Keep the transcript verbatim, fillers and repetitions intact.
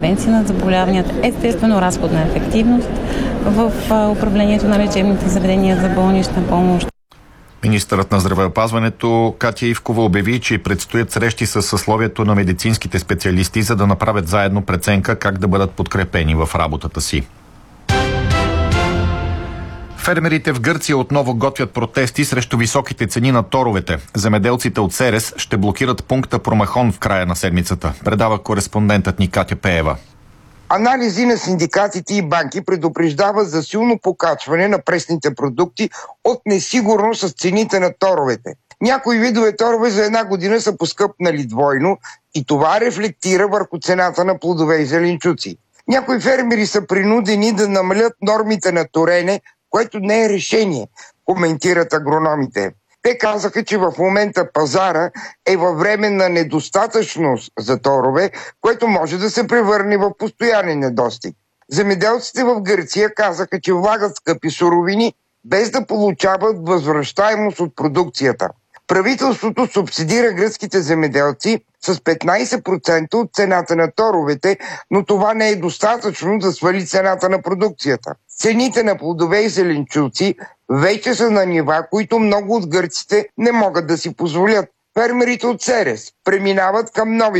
превенция на заболяванията, естествено разходна ефективност в управлението на лечебните заведения за болнична помощ. Министърът на здравеопазването Катя Ивкова обяви, че предстоят срещи с съсловието на медицинските специалисти, за да направят заедно преценка как да бъдат подкрепени в работата си. Фермерите в Гърция отново готвят протести срещу високите цени на торовете. Земеделците от Серес ще блокират пункта Промахон в края на седмицата. Предава кореспондентът ни Катя Пеева. Анализи на синдикатите и банки предупреждават за силно покачване на пресните продукти от несигурност с цените на торовете. Някои видове торове за една година са поскъпнали двойно и това рефлектира върху цената на плодове и зеленчуци. Някои фермери са принудени да намалят нормите на торене, което не е решение, коментират агрономите. Те казаха, че в момента пазара е във време на недостатъчност за торове, което може да се превърне в постоянен недостиг. Земеделците в Гърция казаха, че влагат скъпи суровини, без да получават възвръщаемост от продукцията. Правителството субсидира гръцките земеделци с петнайсет процента от цената на торовете, но това не е достатъчно да свали цената на продукцията. Цените на плодове и зеленчуци вече са на нива, които много от гърците не могат да си позволят. Фермерите от Серес преминават към нови